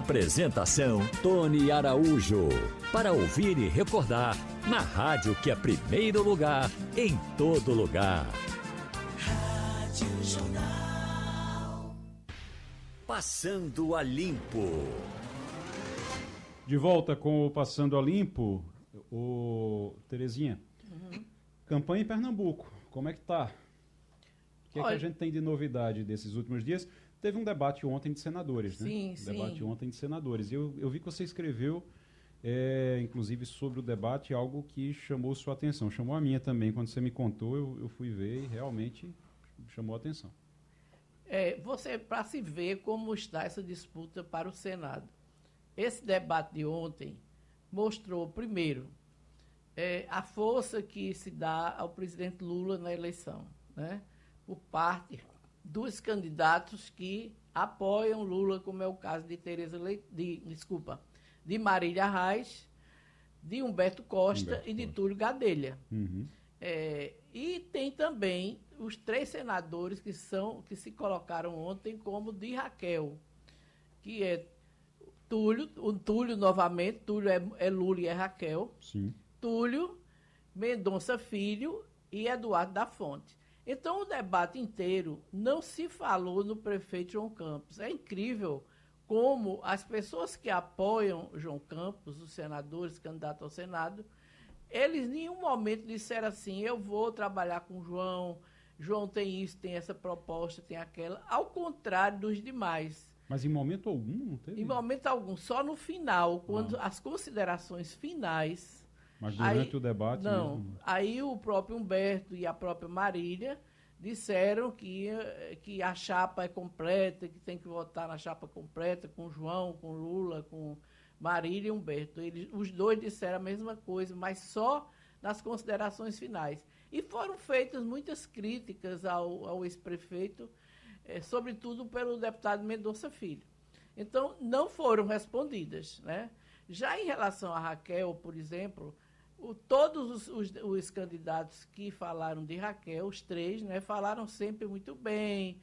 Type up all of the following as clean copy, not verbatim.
Apresentação Tony Araújo. Para ouvir e recordar, na rádio que é primeiro lugar, em todo lugar. Rádio Jornal. Passando a Limpo. De volta com o Passando a Limpo, Terezinha. Campanha em Pernambuco, como é que tá? O que é que a gente tem de novidade desses últimos dias? Teve um debate ontem de senadores, né? Sim, sim. Debate ontem de senadores. Eu vi que você escreveu, inclusive, sobre o debate, algo que chamou sua atenção. Chamou a minha também. Quando você me contou, eu fui ver e realmente chamou a atenção. Para se ver como está essa disputa para o Senado. Esse debate de ontem mostrou, primeiro, a força que se dá ao presidente Lula na eleição, né? Por parte dos candidatos que apoiam Lula, como é o caso de de Marília Reis, de Humberto Costa e de Túlio Gadelha. Uhum. E tem também os 3 senadores que se colocaram ontem como de Raquel, que é Túlio novamente, Túlio é Lula e é Raquel, Sim. Túlio, Mendonça Filho e Eduardo da Fonte. Então, o debate inteiro não se falou no prefeito João Campos. É incrível como as pessoas que apoiam João Campos, os senadores, candidatos ao Senado, eles em nenhum momento disseram assim, eu vou trabalhar com o João, João tem isso, tem essa proposta, tem aquela, ao contrário dos demais. Mas em momento algum não teve? Em momento algum, só no final, quando as considerações finais... Mas durante o debate não, mesmo? Aí o próprio Humberto e a própria Marília disseram que a chapa é completa, que tem que votar na chapa completa, com João, com Lula, com Marília e Humberto. Os dois disseram a mesma coisa, mas só nas considerações finais. E foram feitas muitas críticas ao ex-prefeito, sobretudo pelo deputado Mendonça Filho. Então, não foram respondidas, né? Já em relação a Raquel, por exemplo... Todos os candidatos que falaram de Raquel, os 3, né, falaram sempre muito bem,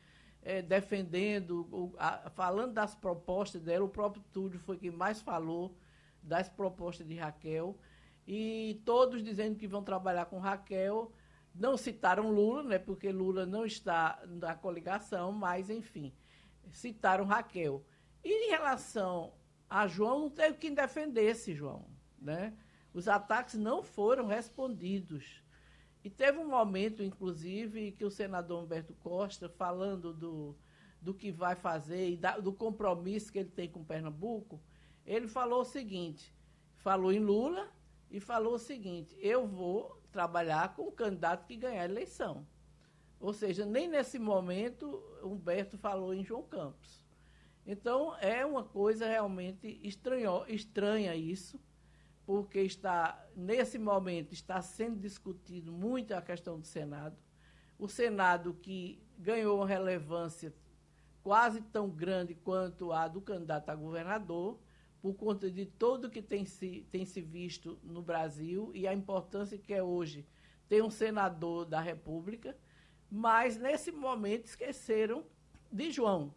defendendo, falando das propostas dela. O próprio Túlio foi quem mais falou das propostas de Raquel. E todos dizendo que vão trabalhar com Raquel. Não citaram Lula, né, porque Lula não está na coligação, mas, enfim, citaram Raquel. E em relação a João, não teve quem defendesse João, né? Os ataques não foram respondidos. E teve um momento, inclusive, que o senador Humberto Costa, falando do que vai fazer e do compromisso que ele tem com Pernambuco, ele falou o seguinte, falou em Lula e falou o seguinte, eu vou trabalhar com o candidato que ganhar a eleição. Ou seja, nem nesse momento Humberto falou em João Campos. Então, é uma coisa realmente estranha isso, porque nesse momento está sendo discutido muito a questão do Senado. O Senado que ganhou uma relevância quase tão grande quanto a do candidato a governador, por conta de tudo que tem se visto no Brasil e a importância que é hoje ter um senador da República, mas nesse momento esqueceram de João.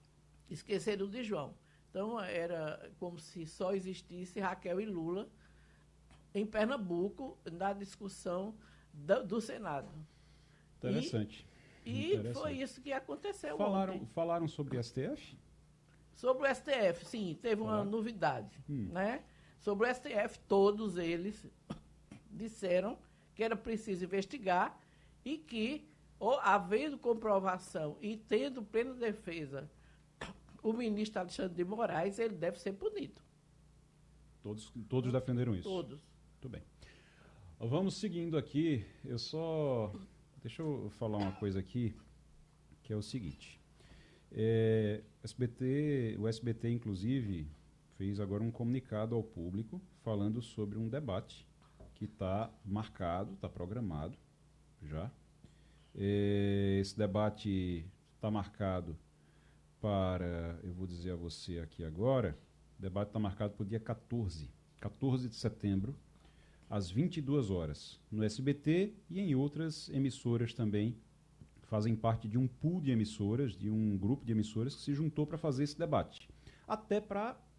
Então, era como se só existisse Raquel e Lula em Pernambuco, na discussão do Senado. Interessante. Foi isso que aconteceu ontem. Falaram sobre o STF? Sobre o STF, sim, teve uma novidade. Né? Sobre o STF, todos eles disseram que era preciso investigar e que, havendo comprovação e tendo plena defesa o ministro Alexandre de Moraes, ele deve ser punido. Todos defenderam isso? Todos. Muito bem. Vamos seguindo aqui. Deixa eu falar uma coisa aqui, que é o seguinte. O SBT, inclusive, fez agora um comunicado ao público falando sobre um debate que está marcado, está programado já. Esse debate está marcado eu vou dizer a você aqui agora, o debate está marcado para o dia 14 de setembro, às 22 horas, no SBT e em outras emissoras também, fazem parte de um pool de emissoras, de um grupo de emissoras que se juntou para fazer esse debate. Até para